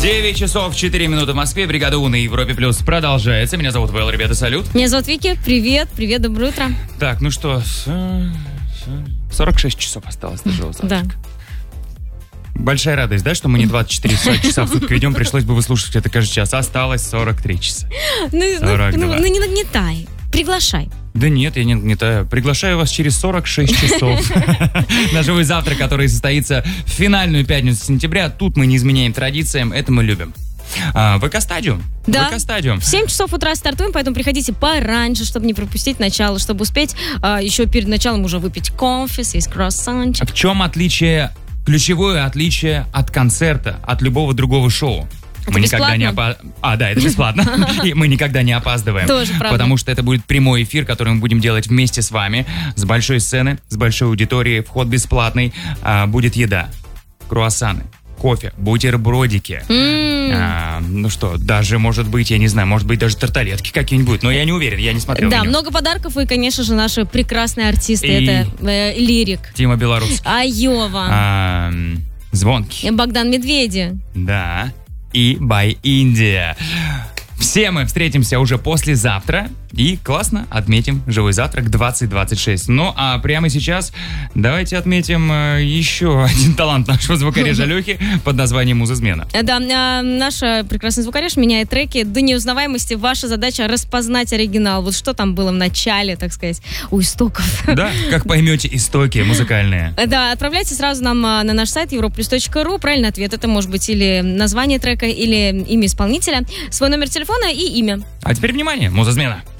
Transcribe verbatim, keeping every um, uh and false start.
девять часов четыре минуты в Москве. Бригада У на Европе Плюс продолжается. Меня зовут Вэл, ребята, салют. Меня зовут Вики. Привет, привет, доброе утро. Так, ну что, сорок шесть часов осталось до живого завтрака. Да. Большая радость, да, что мы не двадцать четыре часа в сутки ведем, пришлось бы выслушивать это каждый час. Осталось сорок три часа. Ну, сорок два. ну, ну не нагнетай, приглашай. Да нет, я не нагнетаю. Приглашаю вас через сорок шесть часов на живой завтрак, который состоится в финальную пятницу сентября. Тут мы не изменяем традициям, это мы любим. А, ВК-стадиум. Да. ВК-стадиум. В семь часов утра стартуем, поэтому приходите пораньше, чтобы не пропустить начало, чтобы успеть а, еще перед началом уже выпить кофе, съесть круассанчик. В чем отличие, ключевое отличие от концерта, от любого другого шоу? Это мы никогда не бесплатно? опа... А, да, это бесплатно. И мы никогда не опаздываем. Тоже правда. Потому что это будет прямой эфир, который мы будем делать вместе с вами. С большой сцены, с большой аудиторией. Вход бесплатный. А, будет еда, круассаны, кофе, бутербродики. Mm. А, ну что, даже, может быть, я не знаю, может быть, даже тарталетки какие-нибудь. Но я не уверен, я не смотрел Да, меню. много подарков и, конечно же, наши прекрасные артисты. И- Это э, Лирик, Тима Белорус. Айова, А, Звонкий. Богдан Медведи. Да. И Бай Индия. Все мы встретимся уже послезавтра и классно отметим живой завтрак двадцать двадцать шесть. Ну а прямо сейчас давайте отметим э, еще один талант нашего звукорежа Лехи под названием «Музызмена». Да, а, наша прекрасный звукореж меняет треки до неузнаваемости. Ваша задача распознать оригинал. Вот что там было в начале, так сказать, у истоков. Да, как поймете истоки музыкальные. Да, отправляйте сразу нам а, на наш сайт европлюс точка ру. Правильный ответ. Это может быть или название трека, или имя исполнителя, свой номер телефона и имя. А теперь внимание, «Музызмена».